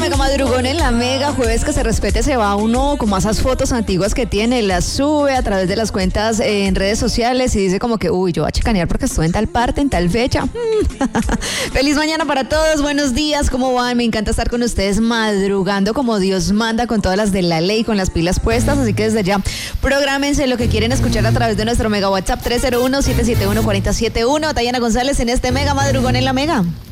Mega Madrugón en la Mega, jueves que se respete, se va uno como a esas fotos antiguas que tiene, las sube a través de las cuentas en redes sociales y dice como que, uy, yo voy a chicanear porque estuve en tal parte, en tal fecha. Feliz mañana para todos, buenos días, ¿cómo van? Me encanta estar con ustedes madrugando como Dios manda, con todas las de la ley, con las pilas puestas, así que desde ya, prográmense lo que quieren escuchar a través de nuestro Mega WhatsApp 301-771-4071. Tayana González en este Mega Madrugón en la Mega.